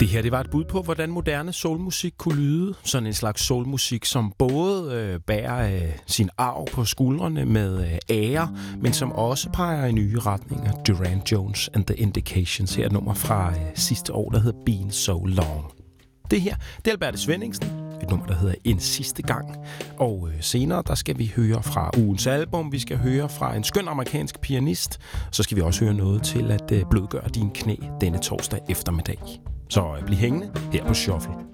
Det her, det var et bud på, hvordan moderne soulmusik kunne lyde. Sådan en slags soulmusik, som både bærer sin arv på skuldrene med ære, men som også peger i nye retninger. Duran Jones and the Indications, her et nummer fra sidste år, der hedder Been So Long. Det her, det er Alberte Svenningsen, et nummer, der hedder En Sidste Gang. Og senere, der skal vi høre fra ugens album, vi skal høre fra en skøn amerikansk pianist, så skal vi også høre noget til at blødgøre dine knæ denne torsdag eftermiddag. Så bliv hængende her på Shuffle.